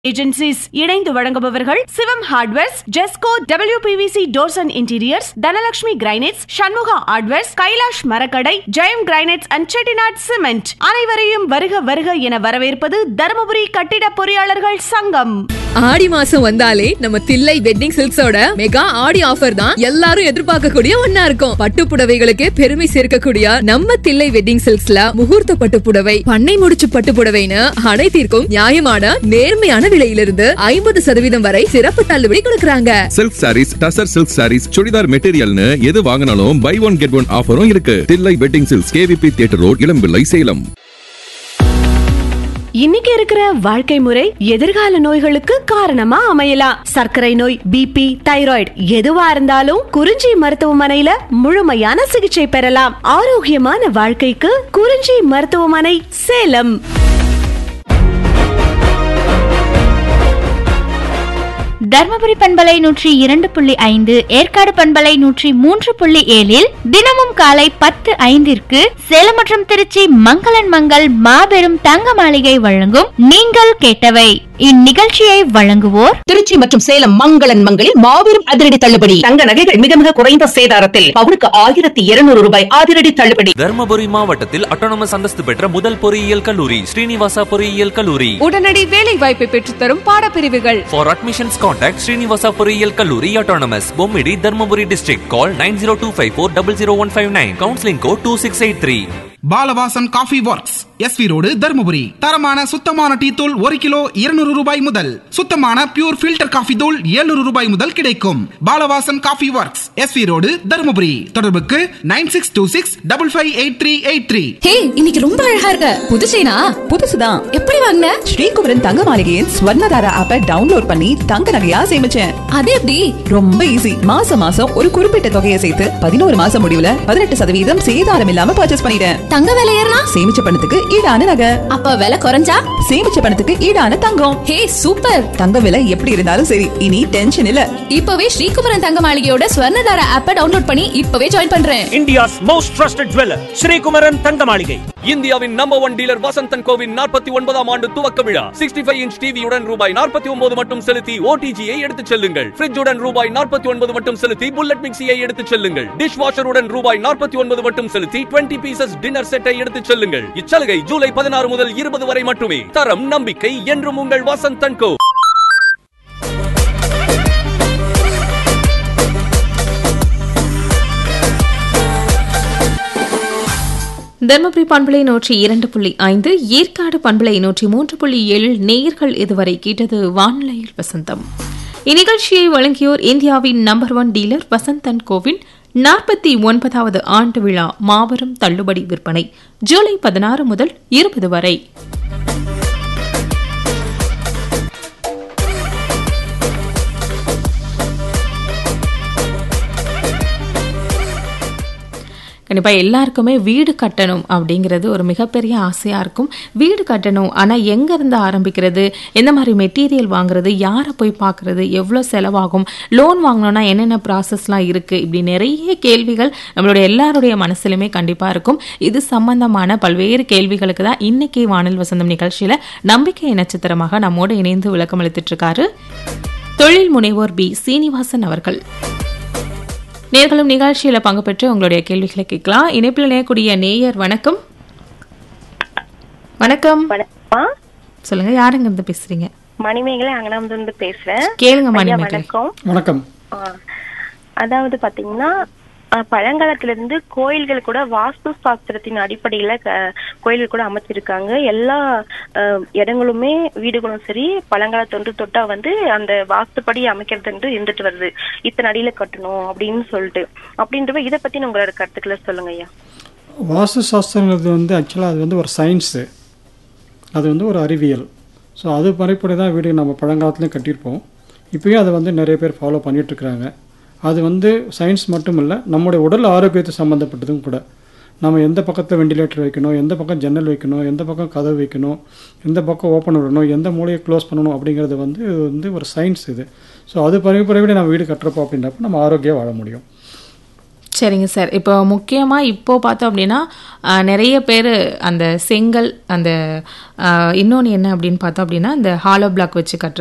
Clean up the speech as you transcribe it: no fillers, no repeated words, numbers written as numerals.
Agencies இணைந்து வழங்குபவர்கள் சிவம் hardwares, Jesco WPVC doors and interiors, Dhanalakshmi granites, Shanmuga hardwares, Kailash மரக்கடை, Jayam granites and Chettinad cement. அனைவரையும் வருக வருக என வரவேற்பது தருமபுரி கட்டிட பொறியாளர்கள் சங்கம். ஆடி மாசம் வந்தாலே நம்ம தில்லை வெட்டிங் சில்க்ஸோட மெகா ஆடி ஆஃபர் தான் எல்லாரும் எதிர்பார்க்கக்கூடிய ஒன்னா இருக்கும். பட்டு புடவைகளுக்கு பெருமை சேர்க்கக்கூடிய நம்ம தில்லை வெட்டிங் சில்க்ஸ்ல முகூர்த்த பட்டு புடவை, பண்ணை முடிச்சு பட்டு புடவைன்னு அனைத்திற்கும் நியாயமான நேர்மையான விலையிலிருந்து 50% வரை சிறப்பு தள்ளுபடி கொடுக்கறாங்க. சில்க் சாரீஸ், டசர் சில்க் சாரீஸ், சுடிதார் மெட்டீரியல்னு எது வாங்கினாலும் பை ஒன் கெட் ஒன் ஆஃபரும் இருக்கு. Thillai wedding silks, KVP theatre road, இளம்பிள்ளை, சேலம். இன்னைக்கு இருக்கிற வாழ்க்கை முறை எதிர்கால நோய்களுக்கு காரணமா அமையலாம். சர்க்கரை நோய், BP, தைராய்டு எதுவா இருந்தாலும் குறிஞ்சி மருத்துவமனையில முழுமையான சிகிச்சை பெறலாம். ஆரோக்கியமான வாழ்க்கைக்கு குறிஞ்சி மருத்துவமனை, சேலம். தர்மபுரி பண்பலை 102.5, ஏற்காடு பண்பலை 103.7 தினமும் காலை 10:05 சேலம் மற்றும் திருச்சி மங்களன் மங்கள் மாபெரும் தங்க மாளிகை வழங்கும் நீங்கள் கேட்டவை. இந்நிகழ்ச்சியை வழங்குவோர் திருச்சி மற்றும் சேலம் மங்களன் மங்களில் மாபெரும் அதிரடி தள்ளுபடி. தங்க நகைகள் மிக மிக குறைந்த சேதாரத்தில் பவுனுக்கு 1200 ரூபாய் அதிரடி தள்ளுபடி. தர்மபுரி மாவட்டத்தில் அட்டானமஸ் அந்தஸ்து பெற்ற முதல் பொறியியல் கல்லூரி ஸ்ரீனிவாசா பொறியியல் கல்லூரி. உடனடி வேலை வாய்ப்பை பெற்றுத்தரும் பாடப்பிரிவுகள். For admissions contact ஸ்ரீனிவாசா பொறியியல் கல்லூரி autonomous, Bommidi, Dharmapuri district. Call 9025400159. Counselling code 2683. Balavasan coffee works, SV road, Dharmapuri. தரமான சுத்தமான டீ தூள் 1 கிலோ 200 ரூபாய் முதல். சுத்தமான பியூர் ஃபில்டர் காஃபி தூள் 700 ரூபாய் முதல் கிடைக்கும். Balavasan coffee works, SV road, Dharmapuri. தொடர்புக்கு 9626558383. ஹே, இன்னைக்கு ரொம்ப அழகா இருக்க. புது செயினா? புதுசுதான். எப்படி வாங்குன? ஸ்ரீகுமரன் தங்க மாளிகையின் ஸ்வர்ணதாரா ஆப்பை டவுன்லோட் பண்ணி தங்க நகையா சேமிச்சேன். அது எப்படி? ரொம்ப ஈஸி. மாசம் மாசம் ஒரு குறிப்பிட்ட தொகையை சேர்த்து 11 மாசம் முடிவுல 18% சேதாரம் இல்லாம பர்ச்சேஸ் பண்ணிட்டேன். தங்க விலை ஏறனா? சேமிச்ச பணத்துக்கு ஈடான நகை. அப்ப விலை குறைஞ்சா? சேமிச்ச பணத்துக்கு ஈடான தங்கம். ஹே, சூப்பர். தங்க விலை எப்படி இருந்தாலும் சரி, இனி டென்ஷன் இல்ல. இப்பவே ஸ்ரீகுமரன் தங்க மாளிகையோட ஸ்வர்ணதாரா ஆப்பை டவுன்லோட் பண்ணி இப்பவே ஜாயின் பண்றேன். India's most trusted jeweler, Sri Kumaran தங்க மாளிகை. இந்தியாவின் நம்பர் 1 டீலர் வசந்தன் கோவின் 49ஆம் ஆண்டு துவக்க விழா. 65 இன்ச் டிவியுடன் ரூபாய் 49 மட்டும் செலுத்தி OTG-ஐ எடுத்துச் செல்லுங்கள். ஃப்ரிட்ஜுடன் ரூபாய் 49 மட்டும் செலுத்தி புல்லட் மிக்சியை எடுத்துச் செல்லுங்கள். டிஷ் வாஷருடன் ரூபாய் 49 மட்டும் செலுத்தி 20 பீசஸ் டின்னர் செட்டை எடுத்துச் செல்லுங்கள். இச்சலுகை ஜூலை 16 முதல் 20 வரை மட்டுமே. தரம், நம்பிக்கை என்றும் உங்கள் வசந்தன் கோ. தர்மபுரி பண்பலை 102.5, ஏற்காடு பண்பலை 103.7 நேயர்கள் இதுவரை கேட்டது வானிலையில் வசந்தம். இந்நிகழ்ச்சியை வழங்கியோர் இந்தியாவின் நம்பர் 1 டீலர் வசந்தன் கோவின் 49வது ஆண்டு விழா மாபெரும் தள்ளுபடி விற்பனை ஜூலை 16 முதல் 20 வரை. கண்டிப்பாக எல்லாருக்குமே வீடு கட்டணும் அப்படிங்கிறது ஒரு மிகப்பெரிய ஆசையாக இருக்கும். வீடு கட்டணும், ஆனால் எங்கேருந்து ஆரம்பிக்கிறது, எந்த மாதிரி மெட்டீரியல் வாங்குறது, யாரை போய் பார்க்குறது, எவ்வளோ செலவாகும், லோன் வாங்கணும்னா என்னென்ன ப்ராசஸ்லாம் இருக்குது, இப்படி நிறைய கேள்விகள் நம்மளுடைய எல்லாருடைய மனசுலையுமே கண்டிப்பாக இருக்கும். இது சம்பந்தமான பல்வேறு கேள்விகளுக்கு தான் இன்னைக்கு வானில் வசந்தம் நிகழ்ச்சியில் நம்பிக்கை நட்சத்திரமாக நம்மோடு இணைந்து விளக்கம் அளித்துட்டு இருக்காரு தொழில் முனைவோர் B. சீனிவாசன் அவர்கள். நேர்களும் நிகழ்ச்சியில பங்கு பெற்று உங்களுடைய கேள்விகளை கேட்கலாம். இணைப்பில் இணையக்கூடிய நேயர் வணக்கம். வணக்கம். சொல்லுங்க, யாருங்க இருந்து பேசுறீங்க? மணிமேகலை அங்கனாமது பேசுறேன். கேளுங்க மணிமேகலை. வணக்கம். அதாவது பாத்தீங்கன்னா பழங்காலத்திலிருந்து கோயில்கள் கூட வாஸ்து சாஸ்திரத்தின் அடிப்படையில கோயில்கள் கூட அமைச்சிருக்காங்க. எல்லா இடங்களுமே வீடுகளும் சரி பழங்கால தொட்டா அந்த வாஸ்துப்படி அமைக்கிறது இருந்துட்டு வருது. இத்தனை அடியில கட்டணும் அப்படின்னு சொல்லிட்டு அப்படின்ற இதை பத்தி உங்களோட கருத்துக்களை சொல்லுங்க ஐயா. வாஸ்து சாஸ்திரங்கிறது ஆக்சுவலாக அது ஒரு சயின்ஸு, அது ஒரு அறிவியல். ஸோ அது பறைப்படி தான் வீடு நம்ம பழங்காலத்துலேயும் கட்டியிருப்போம். இப்போயும் அதை நிறைய பேர் ஃபாலோ பண்ணிகிட்ருக்குறாங்க. அது சயின்ஸ் மட்டும் இல்லை, நம்முடைய உடல் ஆரோக்கியத்தை சம்மந்தப்பட்டதும் கூட. நம்ம எந்த பக்கத்தில் வெண்டிலேட்டர் வைக்கணும், எந்த பக்கம் ஜன்னல் வைக்கணும், எந்த பக்கம் கதவு வைக்கணும், எந்த பக்கம் ஓப்பன் விடணும், எந்த மூலையை க்ளோஸ் பண்ணணும் அப்படிங்கிறது ஒரு சயின்ஸ் இது. ஸோ அது பறைப்படி நம்ம வீடு கட்டுறப்போ அப்படின்றப்ப நம்ம ஆரோக்கியம் வாழ முடியும். சரிங்க சார். இப்போ முக்கியமாக இப்போ பார்த்தோம் அப்படின்னா நிறைய பேர் அந்த செங்கல் அந்த இன்னொன்று என்ன அப்படின்னு பார்த்தோம் அப்படின்னா இந்த ஹாலோ பிளாக் வச்சு கட்டுறது